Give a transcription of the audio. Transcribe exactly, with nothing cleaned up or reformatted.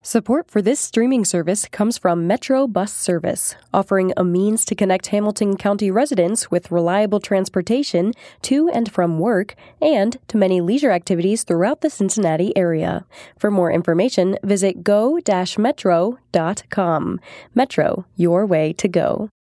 Support for this streaming service comes from Metro Bus Service, offering a means to connect Hamilton County residents with reliable transportation to and from work and to many leisure activities throughout the Cincinnati area. For more information, visit go dash metro dot com. Metro, your way to go.